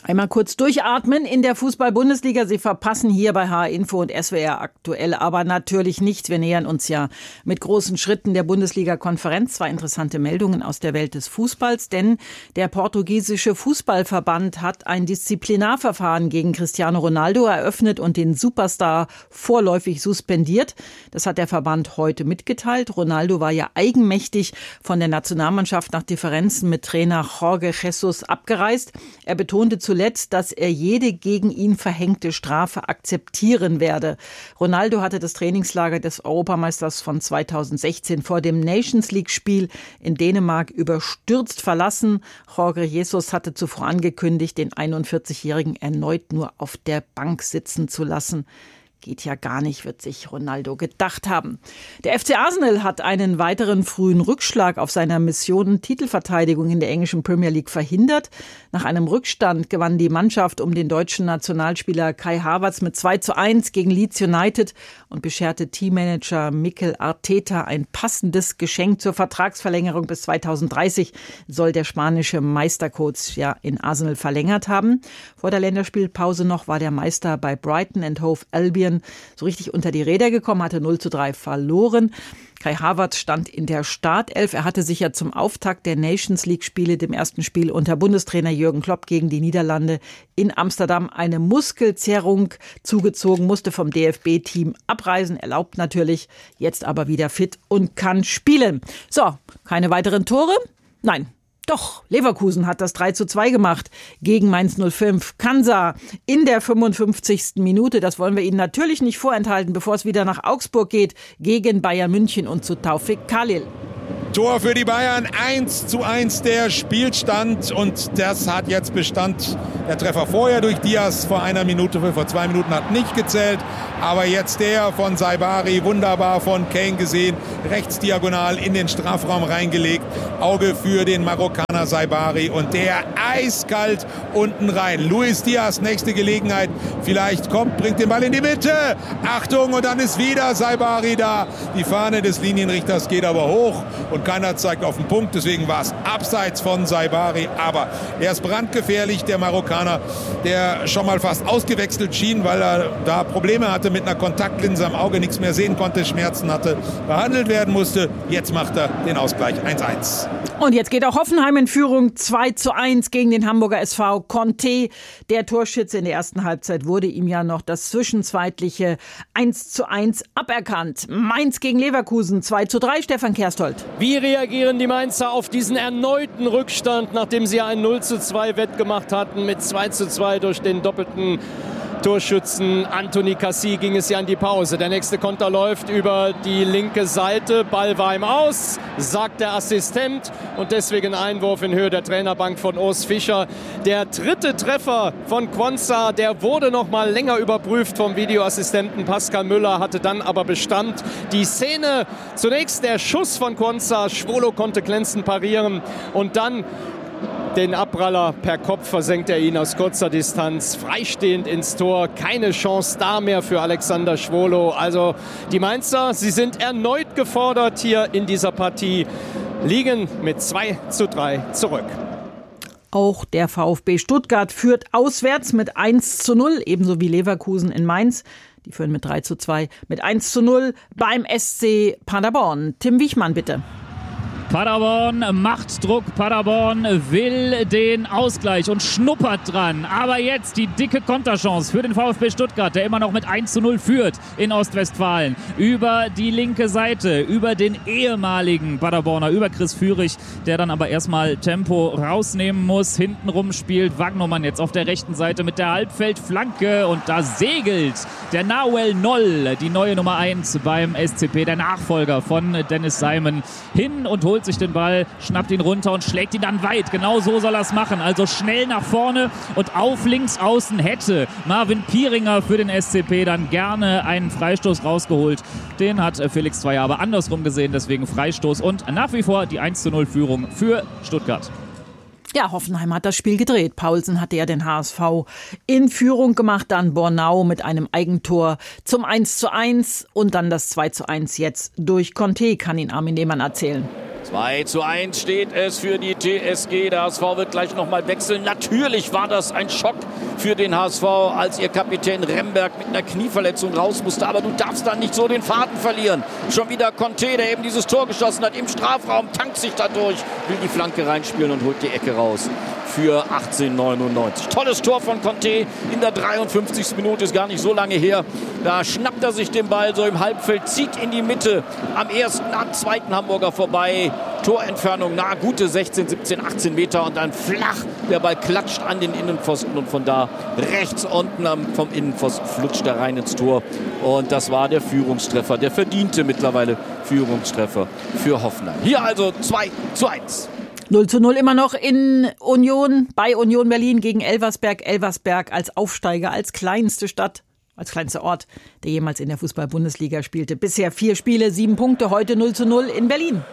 Einmal kurz durchatmen in der Fußball-Bundesliga. Sie verpassen hier bei HR-Info und SWR aktuell aber natürlich nichts. Wir nähern uns ja mit großen Schritten der Bundesliga-Konferenz. 2 interessante Meldungen aus der Welt des Fußballs, denn der portugiesische Fußballverband hat ein Disziplinarverfahren gegen Cristiano Ronaldo eröffnet und den Superstar vorläufig suspendiert. Das hat der Verband heute mitgeteilt. Ronaldo war ja eigenmächtig von der Nationalmannschaft nach Differenzen mit Trainer Jorge Jesus abgereist. Er betonte zuletzt, dass er jede gegen ihn verhängte Strafe akzeptieren werde. Ronaldo hatte das Trainingslager des Europameisters von 2016 vor dem Nations-League-Spiel in Dänemark überstürzt verlassen. Jorge Jesus hatte zuvor angekündigt, den 41-Jährigen erneut nur auf der Bank sitzen zu lassen. Geht ja gar nicht, wird sich Ronaldo gedacht haben. Der FC Arsenal hat einen weiteren frühen Rückschlag auf seiner Mission Titelverteidigung in der englischen Premier League verhindert. Nach einem Rückstand gewann die Mannschaft um den deutschen Nationalspieler Kai Havertz mit 2:1 gegen Leeds United und bescherte Teammanager Mikel Arteta ein passendes Geschenk zur Vertragsverlängerung bis 2030, soll der spanische Meistercoach ja in Arsenal verlängert haben. Vor der Länderspielpause noch war der Meister bei Brighton and Hove Albion so richtig unter die Räder gekommen, hatte 0:3 verloren. Kai Havertz stand in der Startelf. Er hatte sich ja zum Auftakt der Nations-League-Spiele, dem ersten Spiel unter Bundestrainer Jürgen Klopp gegen die Niederlande in Amsterdam, eine Muskelzerrung zugezogen, musste vom DFB-Team abreisen, erlaubt natürlich, jetzt aber wieder fit und kann spielen. So, keine weiteren Tore? Nein. Doch, Leverkusen hat das 3:2 gemacht gegen Mainz 05. Kansa in der 55. Minute. Das wollen wir Ihnen natürlich nicht vorenthalten, bevor es wieder nach Augsburg geht, gegen Bayern München und zu Taufik Khalil. Tor für die Bayern, 1:1 der Spielstand und das hat jetzt Bestand. Der Treffer vorher durch Diaz vor 1 Minute, vor 2 Minuten hat nicht gezählt, aber jetzt der von Saibari, wunderbar von Kane gesehen, rechts diagonal in den Strafraum reingelegt, Auge für den Marokkaner Saibari und der eiskalt unten rein. Luis Diaz, nächste Gelegenheit, vielleicht kommt, bringt den Ball in die Mitte, Achtung und dann ist wieder Saibari da, die Fahne des Linienrichters geht aber hoch und keiner zeigt auf den Punkt, deswegen war es abseits von Saibari, aber er ist brandgefährlich, der Marokkaner, der schon mal fast ausgewechselt schien, weil er da Probleme hatte mit einer Kontaktlinse am Auge, nichts mehr sehen konnte, Schmerzen hatte, behandelt werden musste. Jetzt macht er den Ausgleich 1:1. Und jetzt geht auch Hoffenheim in Führung 2:1 gegen den Hamburger SV. Conte, der Torschütze in der ersten Halbzeit, wurde ihm ja noch das zwischenzeitliche 1:1 aberkannt. Mainz gegen Leverkusen 2:3, Stefan Kersthold. Wie reagieren die Mainzer auf diesen erneuten Rückstand, nachdem sie ein 0:2 wettgemacht hatten mit 2:2 durch den doppelten Torschützen Anthony Cassie ging es ja in die Pause. Der nächste Konter läuft über die linke Seite. Ball war im Aus, sagt der Assistent. Und deswegen Einwurf in Höhe der Trainerbank von Urs Fischer. Der 3. Treffer von Quansah, der wurde noch mal länger überprüft vom Videoassistenten Pascal Müller, hatte dann aber Bestand. Die Szene, zunächst der Schuss von Quansah. Schwolo konnte glänzend parieren. Und dann den Abpraller per Kopf versenkt er ihn aus kurzer Distanz, freistehend ins Tor. Keine Chance da mehr für Alexander Schwolo. Also die Mainzer, sie sind erneut gefordert hier in dieser Partie, liegen mit 2:3 zurück. Auch der VfB Stuttgart führt auswärts mit 1:0, ebenso wie Leverkusen in Mainz. Die führen mit 3:2, mit 1:0 beim SC Paderborn. Tim Wichmann, bitte. Paderborn macht Druck, Paderborn will den Ausgleich und schnuppert dran. Aber jetzt die dicke Konterchance für den VfB Stuttgart, der immer noch mit 1:0 führt in Ostwestfalen. Über die linke Seite, über den ehemaligen Paderborner, über Chris Führig, der dann aber erstmal Tempo rausnehmen muss. Hintenrum spielt Wagnermann jetzt auf der rechten Seite mit der Halbfeldflanke und da segelt der Nahuel Noll, die neue Nummer 1 beim SCP, der Nachfolger von Dennis Simon, hin und holt sich den Ball, schnappt ihn runter und schlägt ihn dann weit. Genau so soll er es machen. Also schnell nach vorne und auf links außen hätte Marvin Pieringer für den SCP dann gerne einen Freistoß rausgeholt. Den hat Felix Zweier aber andersrum gesehen, deswegen Freistoß und nach wie vor die 1:0 Führung für Stuttgart. Ja, Hoffenheim hat das Spiel gedreht. Paulsen hatte ja den HSV in Führung gemacht, dann Bornau mit einem Eigentor zum 1:1 und dann das 2:1 jetzt durch Conte, kann ihn Armin Lehmann erzählen. 2:1 steht es für die TSG. Der HSV wird gleich nochmal wechseln. Natürlich war das ein Schock für den HSV, als ihr Kapitän Remberg mit einer Knieverletzung raus musste. Aber du darfst dann nicht so den Faden verlieren. Schon wieder Conte, der eben dieses Tor geschossen hat im Strafraum, tankt sich dadurch, will die Flanke reinspielen und holt die Ecke raus für 1899. Tolles Tor von Conte in der 53. Minute, ist gar nicht so lange her. Da schnappt er sich den Ball so im Halbfeld, zieht in die Mitte am zweiten Hamburger vorbei. Torentfernung nahe, gute 16, 17, 18 Meter und dann flach. Der Ball klatscht an den Innenpfosten und von da rechts unten vom Innenpfosten flutscht er rein ins Tor. Und das war der Führungstreffer, der verdiente mittlerweile Führungstreffer für Hoffenheim. Hier also 2:1. 0:0 immer noch in Union, bei Union Berlin gegen Elversberg. Elversberg als Aufsteiger, als kleinste Stadt, als kleinster Ort, der jemals in der Fußball-Bundesliga spielte. Bisher 4 Spiele, 7 Punkte, heute 0:0 in Berlin.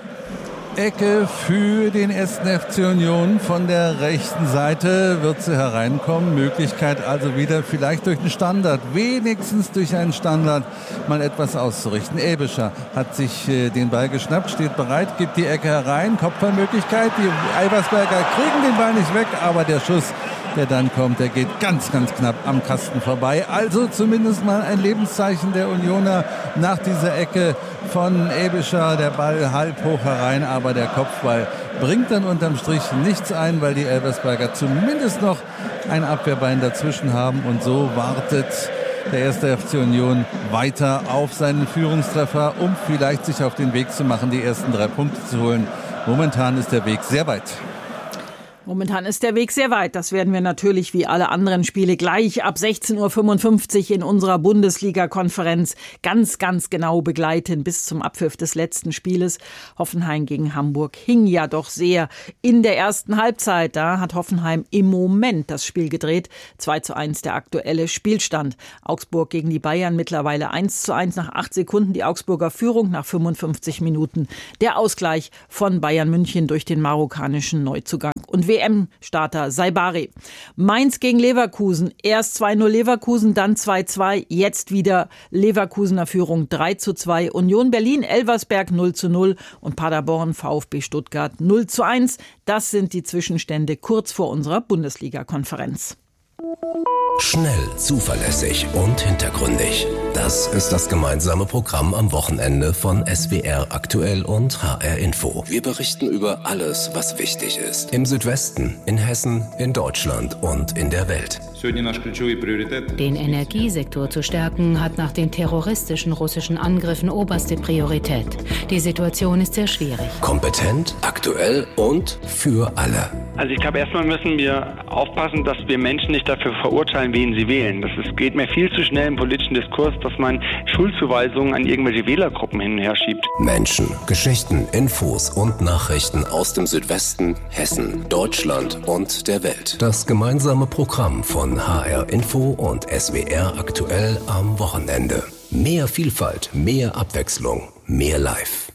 Ecke für den 1. FC Union. Von der rechten Seite wird sie hereinkommen. Möglichkeit also wieder vielleicht durch einen Standard, wenigstens durch einen Standard mal etwas auszurichten. Ebischer hat sich den Ball geschnappt, steht bereit, gibt die Ecke herein. Kopfballmöglichkeit. Die Elversberger kriegen den Ball nicht weg, aber der Schuss, der dann kommt, der geht ganz, ganz knapp am Kasten vorbei. Also zumindest mal ein Lebenszeichen der Unioner nach dieser Ecke von Ebischer. Der Ball halb hoch herein, aber der Kopfball bringt dann unterm Strich nichts ein, weil die Elversberger zumindest noch ein Abwehrbein dazwischen haben. Und so wartet der 1. FC Union weiter auf seinen Führungstreffer, um vielleicht sich auf den Weg zu machen, die ersten 3 Punkte zu holen. Momentan ist der Weg sehr weit. Momentan ist der Weg sehr weit. Das werden wir natürlich wie alle anderen Spiele gleich ab 16:55 Uhr in unserer Bundesliga-Konferenz ganz, ganz genau begleiten bis zum Abpfiff des letzten Spieles. Hoffenheim gegen Hamburg hing ja doch sehr in der ersten Halbzeit. Da hat Hoffenheim im Moment das Spiel gedreht. 2:1 der aktuelle Spielstand. Augsburg gegen die Bayern mittlerweile 1:1 nach 8 Sekunden. Die Augsburger Führung nach 55 Minuten. Der Ausgleich von Bayern München durch den marokkanischen Neuzugang. Und WM-Starter Saibari. Mainz gegen Leverkusen. Erst 2:0 Leverkusen, dann 2:2. Jetzt wieder Leverkusener Führung 3:2. Union Berlin, Elversberg 0:0 und Paderborn VfB Stuttgart 0:1. Das sind die Zwischenstände kurz vor unserer Bundesliga-Konferenz. Schnell, zuverlässig und hintergründig. Das ist das gemeinsame Programm am Wochenende von SWR Aktuell und HR Info. Wir berichten über alles, was wichtig ist. Im Südwesten, in Hessen, in Deutschland und in der Welt. Den Energiesektor zu stärken, hat nach den terroristischen russischen Angriffen oberste Priorität. Die Situation ist sehr schwierig. Kompetent, aktuell und für alle. Also ich glaube, erstmal müssen wir aufpassen, dass wir Menschen nicht dafür verurteilen, wen sie wählen. Geht mir viel zu schnell im politischen Diskurs, dass man Schuldzuweisungen an irgendwelche Wählergruppen hin und her schiebt. Menschen, Geschichten, Infos und Nachrichten aus dem Südwesten, Hessen, Deutschland und der Welt. Das gemeinsame Programm von HR Info und SWR Aktuell am Wochenende. Mehr Vielfalt, mehr Abwechslung, mehr Live.